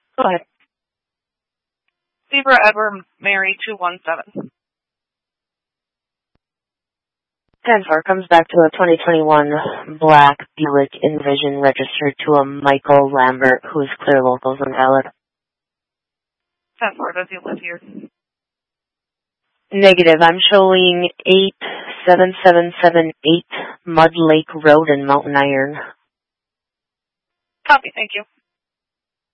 Go ahead. Zebra Edward Mary 217. 10-4 comes back to a 2021 black Buick Envision registered to a Michael Lambert, who is clear locals invalid. 10-4, does he live here? Negative. I'm showing 87778 Mud Lake Road in Mountain Iron. Copy, thank you.